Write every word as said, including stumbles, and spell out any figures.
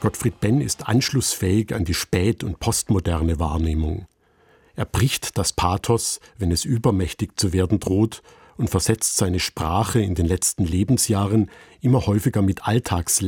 Gottfried Benn ist anschlussfähig an die spät- und postmoderne Wahrnehmung. Er bricht das Pathos, wenn es übermächtig zu werden droht, und versetzt seine Sprache in den letzten Lebensjahren immer häufiger mit Alltags